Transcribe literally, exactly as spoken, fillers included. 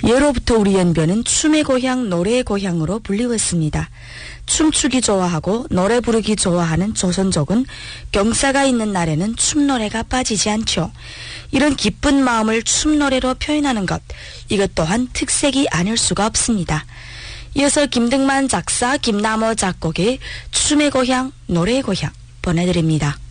예로부터 우리 연변은 춤의 고향, 노래의 고향으로 불리고 있습니다. 춤추기 좋아하고 노래 부르기 좋아하는 조선족은 경사가 있는 날에는 춤노래가 빠지지 않죠. 이런 기쁜 마음을 춤노래로 표현하는 것, 이것 또한 특색이 아닐 수가 없습니다. 이어서 김등만 작사, 김남호 작곡의 춤의 고향, 노래의 고향 보내드립니다.